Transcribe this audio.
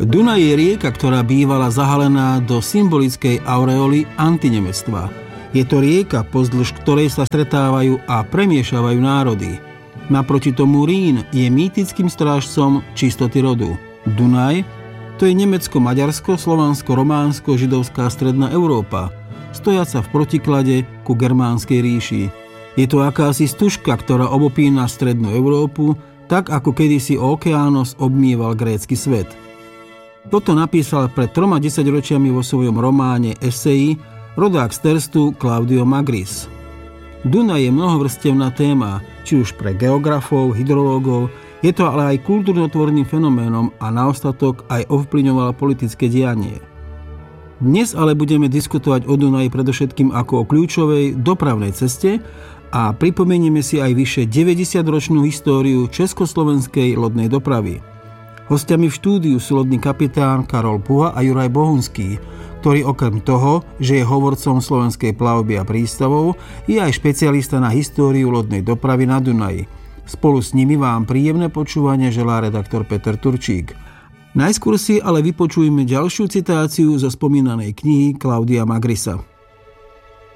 Dunaj je rieka, ktorá bývala zahalená do symbolickej aureoly antinemectva. Je to rieka, pozdĺž ktorej sa stretávajú a premiešavajú národy. Naproti tomu Rín je mýtickým strážcom čistoty rodu. Dunaj to je Nemecko, Maďarsko, Slovansko, Románsko, židovská stredná Európa, stojaca v protiklade ku germánskej ríši. Je to akási stužka, ktorá obopína strednú Európu, tak ako kedysi Okeános obmýval grécky svet. Toto napísal pred 3 desaťročiami vo svojom románe Eseji rodák z Terstu Claudio Magris. Dunaj je mnohovrstevná téma, či už pre geografov, hydrológov, je to ale aj kultúrnotvorným fenoménom a na ostatok aj ovplyvňoval politické dianie. Dnes ale budeme diskutovať o Dunaji predovšetkým ako o kľúčovej dopravnej ceste a pripomenieme si aj vyše 90-ročnú históriu československej lodnej dopravy. Hostiami v štúdiu sú lodný kapitán Karol Puha a Juraj Bohunský, ktorý okrem toho, že je hovorcom slovenskej plavby a prístavov, je aj špecialista na históriu lodnej dopravy na Dunaji. Spolu s nimi vám príjemné počúvanie želá redaktor Peter Turčík. Najskôr si ale vypočujme ďalšiu citáciu zo spomínanej knihy Claudia Magrisa.